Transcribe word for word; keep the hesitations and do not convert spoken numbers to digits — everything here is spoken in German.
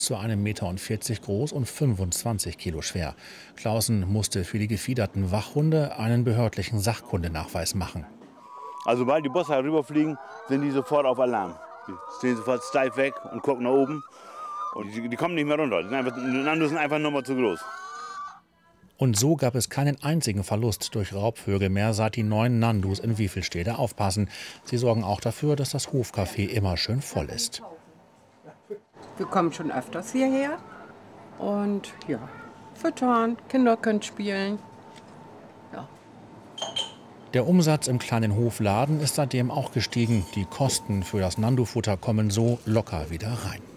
zu einem Meter vierzig groß und fünfundzwanzig Kilo schwer. Clausen musste für die gefiederten Wachhunde einen behördlichen Sachkundenachweis machen. Also sobald die Bosse rüberfliegen, sind die sofort auf Alarm. Die stehen sofort steif weg und gucken nach oben. Und die, die kommen nicht mehr runter. Die sind einfach, die Nandos sind einfach nur mal zu groß. Und so gab es keinen einzigen Verlust durch Raubvögel mehr, seit die neuen Nandus in Wiefelstede aufpassen. Sie sorgen auch dafür, dass das Hofcafé immer schön voll ist. Wir kommen schon öfters hierher und ja, füttern, Kinder können spielen. Ja. Der Umsatz im kleinen Hofladen ist seitdem auch gestiegen. Die Kosten für das Nandu-Futter kommen so locker wieder rein.